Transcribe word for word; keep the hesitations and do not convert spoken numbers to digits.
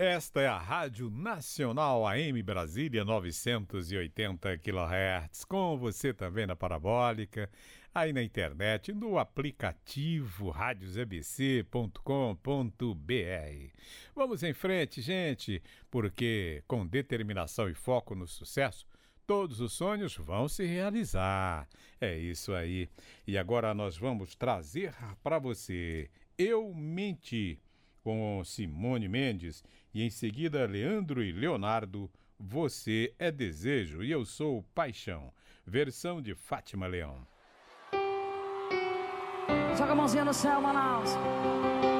Esta é a Rádio Nacional A M Brasília, novecentos e oitenta quilohertz, com você também na Parabólica, aí na internet, no aplicativo rádios a b c ponto com ponto b r. Vamos em frente, gente, porque com determinação e foco no sucesso, todos os sonhos vão se realizar. É isso aí. E agora nós vamos trazer para você Eu Menti, com Simone Mendes, e em seguida Leandro e Leonardo, Você é Desejo e Eu Sou Paixão, versão de Fátima Leão. Joga a mãozinha no céu, Manaus.